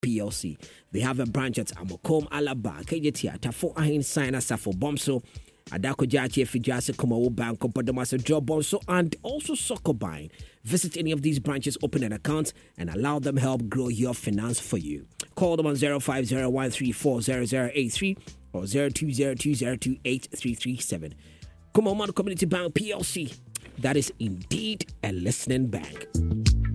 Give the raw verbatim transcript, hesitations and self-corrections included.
P L C. They have a branch at Amokom, Alaba, K J T, Tafo Ahin, Sign, Asafo Bomso, Adako Jachi, Fijase, Kumawo Bank, Kompodomasa, Job Bonso, and also Soccer Buying. Visit any of these branches, open an account, and allow them help grow your finance for you. Call them on zero five zero one three four zero zero eight three or zero two zero two zero two eight three three seven. Kumawo Community Bank P L C. That is indeed a listening bank.